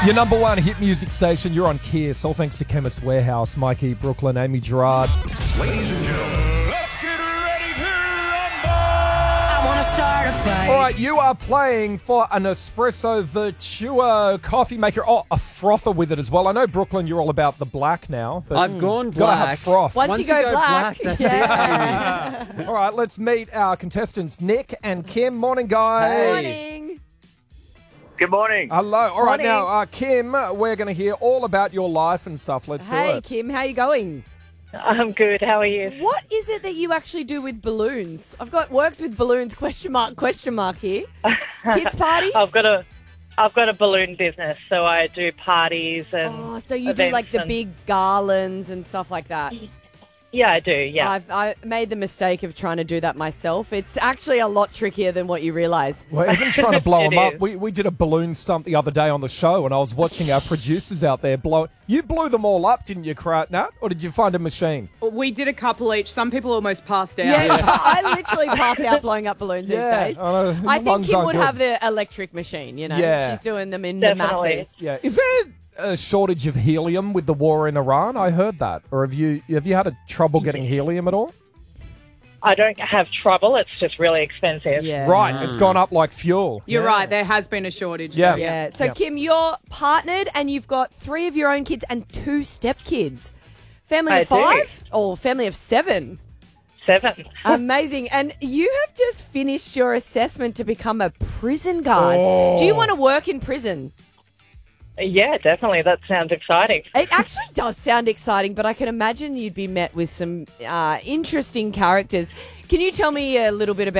Your number one hit music station, you're on Kiss. All thanks to Chemist Warehouse, Mikey, Brooklyn, Amy Gerard. Ladies and gentlemen, let's get ready to rumble! I want to start a fight. All right, you are playing for an Espresso Vertuo coffee maker. Oh, a frother with it as well. I know, Brooklyn, you're all about the black now. But I've gone gotta black. have froth. Once you go black, that's All right, let's meet our contestants, Nick and Kim. Morning, guys. Morning. Good morning. Hello. All right, Morning. now, Kim, we're going to hear all about your life and stuff. Let's do Hey, it. Kim, how you going? I'm good. How are you? What is it that you actually do with balloons? I've got works with balloons, question mark here. Kids parties? I've got a balloon business, so I do parties and Oh, so you do events like the and- big garlands and stuff like that. Yeah, I do. Yeah. I made the mistake of trying to do that myself. It's actually a lot trickier than what you realise. We're even trying to blow It them up. is. We did a balloon stump the other day on the show, and I was watching our producers out there blow. You blew them all up, didn't you, Nat? Or did you find a machine? We did a couple each. Some people almost passed out. Yeah, I literally pass out blowing up balloons these days. I know. I think Lungs Kim aren't would good. have the electric machine, you know. Yeah. She's doing them in Definitely. the masses. Yeah. Is there a shortage of helium with the war in Iran? I heard that. Or have you had a trouble getting helium at all? I don't have trouble. It's just really expensive. Yeah. Right. It's gone up like fuel. You're Yeah. right. There has been a shortage. Yeah. there, Yeah. So, Yeah. Kim, you're partnered and you've got 3 of your own kids and 2 stepkids. Family I of do. 5 or family of 7? 7. Amazing. And you have just finished your assessment to become a prison guard. Do you want to work in prison? Yeah, definitely. That sounds exciting. It actually does sound exciting, but I can imagine you'd be met with some interesting characters. Can you tell me a little bit about